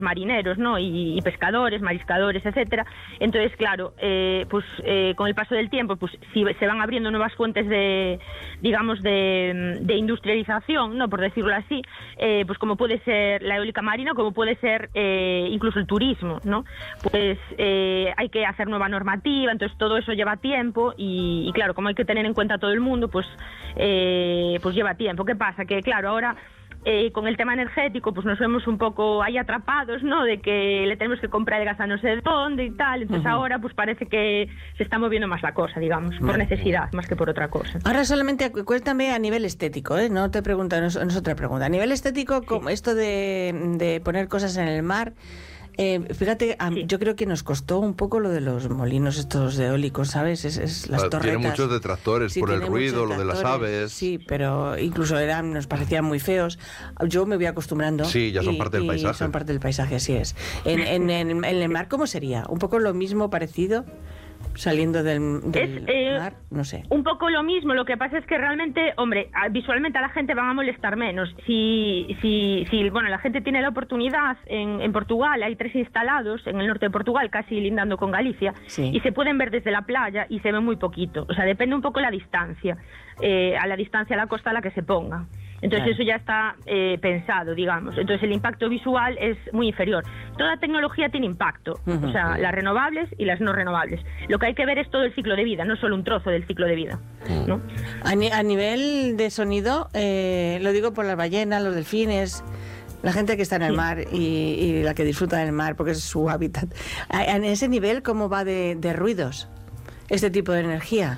marineros, ¿no? Y pescadores, mariscadores, etcétera. Entonces, claro, con el paso del tiempo, pues si se van abriendo nuevas fuentes de, digamos, de industrialización, ¿no? Por decirlo así, pues como puede ser la eólica marina, como puede ser incluso el turismo, ¿no? Pues hay que hacer nueva normativa, entonces todo eso lleva tiempo y claro, como hay que tener en cuenta a todo el mundo, pues lleva tiempo. ¿Qué pasa? Que claro, ahora con el tema energético pues nos vemos un poco ahí atrapados, ¿no? De que le tenemos que comprar el gas a no sé dónde y tal, entonces ahora pues parece que se está moviendo más la cosa, digamos, por necesidad más que por otra cosa. Ahora solamente cuéntame a nivel estético, no te pregunto, no es otra pregunta. A nivel estético, como esto de poner cosas en el mar, fíjate, yo creo que nos costó un poco lo de los molinos estos eólicos, ¿sabes? Es las torretas. Tiene muchos detractores por el ruido, lo de las aves. Sí, pero incluso nos parecían muy feos. Yo me voy acostumbrando. Sí, ya son parte del paisaje. Son parte del paisaje, así es. En el mar, ¿cómo sería? ¿Un poco lo mismo, parecido? Saliendo del mar, no sé. Un poco lo mismo, lo que pasa es que realmente, hombre, visualmente a la gente van a molestar menos. Si bueno, la gente tiene la oportunidad, en Portugal hay 3 instalados, en el norte de Portugal, casi lindando con Galicia, y se pueden ver desde la playa y se ve muy poquito. O sea, depende un poco la distancia, a la distancia a la costa a la que se ponga. Entonces eso ya está pensado, digamos. Entonces el impacto visual es muy inferior. Toda tecnología tiene impacto, o sea, las renovables y las no renovables. Lo que hay que ver es todo el ciclo de vida, no solo un trozo del ciclo de vida, ¿no? A nivel de sonido, lo digo por las ballenas, los delfines, la gente que está en el mar y la que disfruta del mar porque es su hábitat. En ese nivel, ¿cómo va de ruidos este tipo de energía?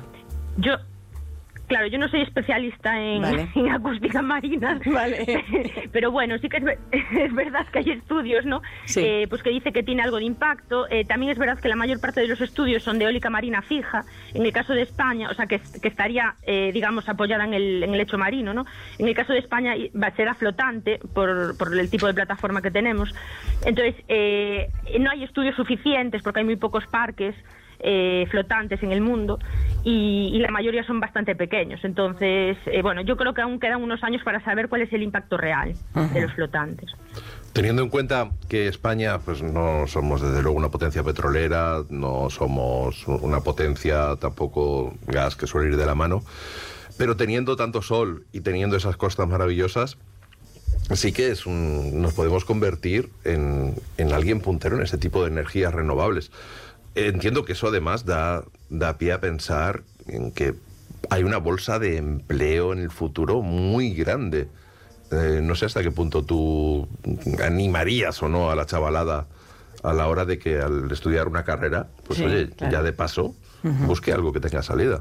Claro, yo no soy especialista en acústica marina, pero bueno, sí que es verdad que hay estudios, ¿no? Sí. Pues que dice que tiene algo de impacto. También es verdad que la mayor parte de los estudios son de eólica marina fija. En el caso de España, o sea, que estaría, digamos, apoyada en el lecho marino, ¿no? En el caso de España será flotante por el tipo de plataforma que tenemos. Entonces, no hay estudios suficientes porque hay muy pocos parques flotantes en el mundo y la mayoría son bastante pequeños. Entonces, bueno, yo creo que aún quedan unos años para saber cuál es el impacto real de los flotantes. Teniendo en cuenta que España, pues no somos desde luego una potencia petrolera, no somos una potencia tampoco gas que suele ir de la mano, pero teniendo tanto sol y teniendo esas costas maravillosas, sí que nos podemos convertir en alguien puntero en ese tipo de energías renovables. Entiendo que eso además da pie a pensar en que hay una bolsa de empleo en el futuro muy grande. No sé hasta qué punto tú animarías o no a la chavalada a la hora de que al estudiar una carrera, pues oye, claro, ya de paso, busque algo que tenga salida.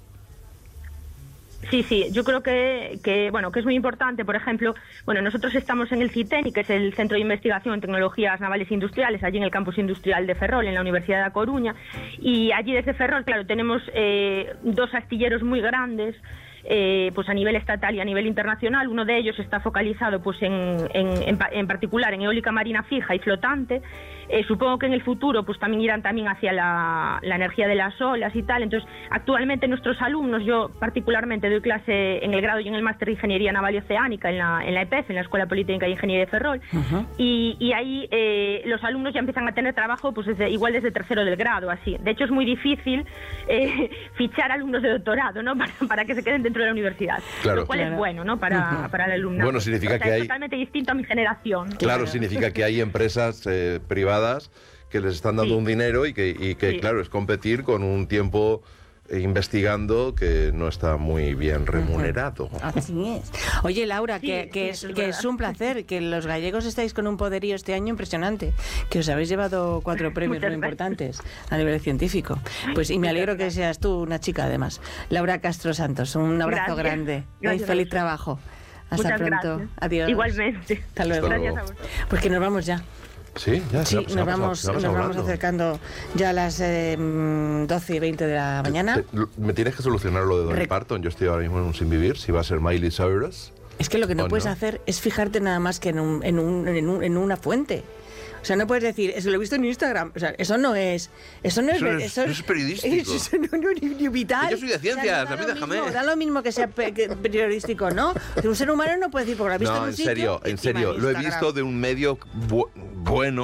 Sí, yo creo que es muy importante. Por ejemplo, bueno, nosotros estamos en el CITENI, que es el Centro de Investigación en Tecnologías Navales e Industriales, allí en el campus industrial de Ferrol, en la Universidad de A Coruña, y allí desde Ferrol, claro, tenemos 2 astilleros muy grandes, pues a nivel estatal y a nivel internacional. Uno de ellos está focalizado pues en particular en eólica marina fija y flotante. Supongo que en el futuro pues también irán hacia la energía de las olas y tal. Entonces, actualmente nuestros alumnos, yo particularmente doy clase en el grado y en el máster de Ingeniería Naval y Oceánica en la EPEF, en la Escuela Politécnica de Ingeniería de Ferrol, y ahí los alumnos ya empiezan a tener trabajo pues desde tercero del grado, así. De hecho, es muy difícil fichar alumnos de doctorado, ¿no? Para que se queden dentro de la universidad, claro, lo cual es bueno, ¿no? Para el alumnado. Bueno, significa que hay... Es totalmente distinto a mi generación. Claro, significa que hay empresas privadas que les están dando un dinero y que claro, es competir con un tiempo investigando que no está muy bien remunerado. Así es. Oye, Laura, que es un placer, que los gallegos estáis con un poderío este año impresionante, que os habéis llevado 4 premios muy importantes a nivel científico. Pues y me alegro que seas tú una chica, además. Laura Castro Santos, un abrazo grande. Feliz trabajo. Hasta pronto. Gracias. Adiós. Igualmente. Hasta luego. Gracias a vos. Pues que nos vamos ya. Sí, ya sí, nos vamos acercando ya a las 12:20 de la mañana. Me tienes que solucionar lo de Dolly Parton. Yo estoy ahora mismo en un sin vivir. Si va a ser Miley Cyrus. Es que lo que no puedes hacer es fijarte nada más que en una fuente. O O sea, no puedes decir, eso lo he visto en Instagram. O sea, eso no es periodístico. Eso no es ni vital. Yo soy de ciencias, a mí déjame. Da lo mismo que sea periodístico, ¿no? Un ser humano no puede decir, porque lo ha visto en un sitio. En serio, lo he visto de un medio bueno.